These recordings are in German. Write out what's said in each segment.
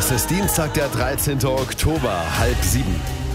Es ist Dienstag, der 13. Oktober, 6:30.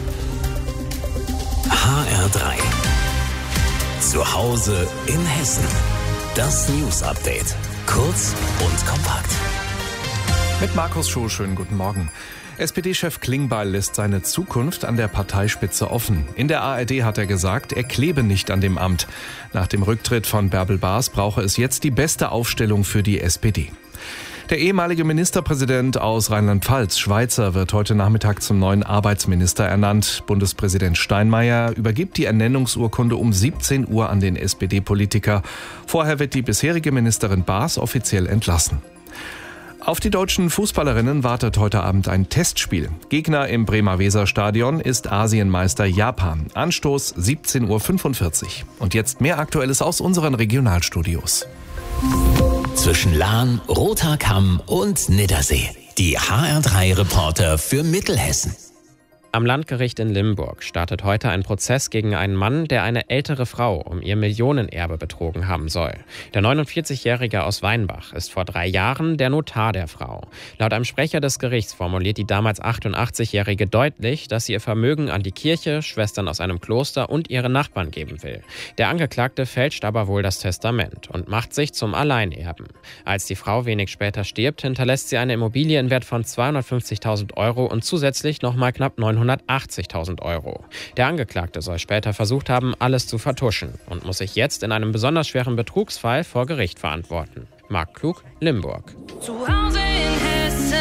HR3. Zu Hause in Hessen. Das News-Update. Kurz und kompakt. Mit Markus Schuh, schönen guten Morgen. SPD-Chef Klingbeil lässt seine Zukunft an der Parteispitze offen. In der ARD hat er gesagt, er klebe nicht an dem Amt. Nach dem Rücktritt von Bärbel Baas brauche es jetzt die beste Aufstellung für die SPD. Der ehemalige Ministerpräsident aus Rheinland-Pfalz, Schweizer, wird heute Nachmittag zum neuen Arbeitsminister ernannt. Bundespräsident Steinmeier übergibt die Ernennungsurkunde um 17 Uhr an den SPD-Politiker. Vorher wird die bisherige Ministerin Baas offiziell entlassen. Auf die deutschen Fußballerinnen wartet heute Abend ein Testspiel. Gegner im Bremer Weserstadion ist Asienmeister Japan. Anstoß 17:45 Uhr. Und jetzt mehr Aktuelles aus unseren Regionalstudios. Zwischen Lahn, Roter Kamm und Niddersee. Die HR3-Reporter für Mittelhessen. Am Landgericht in Limburg startet heute ein Prozess gegen einen Mann, der eine ältere Frau um ihr Millionenerbe betrogen haben soll. Der 49-Jährige aus Weinbach ist vor 3 Jahren der Notar der Frau. Laut einem Sprecher des Gerichts formuliert die damals 88-Jährige deutlich, dass sie ihr Vermögen an die Kirche, Schwestern aus einem Kloster und ihre Nachbarn geben will. Der Angeklagte fälscht aber wohl das Testament und macht sich zum Alleinerben. Als die Frau wenig später stirbt, hinterlässt sie eine Immobilie in Wert von 250.000 Euro und zusätzlich nochmal knapp 980.000 Euro. Der Angeklagte soll später versucht haben, alles zu vertuschen und muss sich jetzt in einem besonders schweren Betrugsfall vor Gericht verantworten. Marc Klug, Limburg. Zu Hause in Hessen.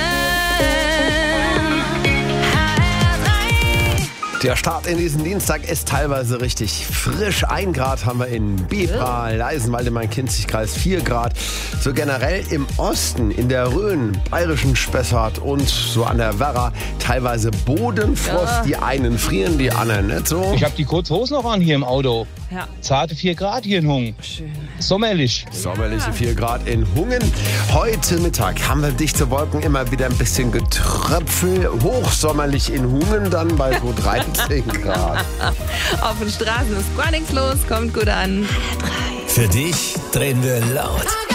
Der Start in diesen Dienstag ist teilweise richtig frisch. 1 Grad haben wir in Bebra, Leisenwalde, Main-Kinzig-Kreis 4 Grad. So generell im Osten, in der Rhön, bayerischen Spessart und so an der Werra teilweise Bodenfrost. Die einen frieren, die anderen nicht so. Ich habe die Kurzhosen noch an hier im Auto. Ja. Zarte 4 Grad hier in Hungen. Schön. Sommerlich. Sommerliche 4 Grad in Hungen. Heute Mittag haben wir dichte Wolken, immer wieder ein bisschen Getröpfel. Hochsommerlich in Hungen dann bei so 13 Grad. Auf den Straßen ist gar nichts los, kommt gut an. Für dich drehen wir laut.